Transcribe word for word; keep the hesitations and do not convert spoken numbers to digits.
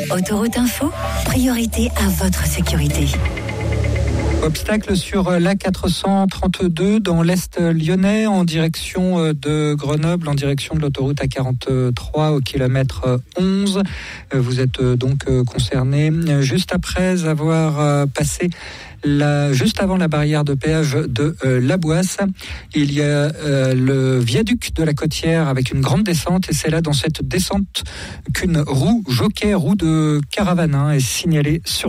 Autoroute Info, priorité à votre sécurité. Obstacle sur l'A quatre cent trente-deux dans l'Est lyonnais en direction de Grenoble, en direction de l'autoroute A quarante-trois au kilomètre onze. Vous êtes donc concerné juste après avoir passé La, juste avant la barrière de péage de euh, La Boisse. Il y a euh, le viaduc de la Côtière avec une grande descente, et c'est là dans cette descente qu'une roue jockey, roue de caravane, hein, est signalée sur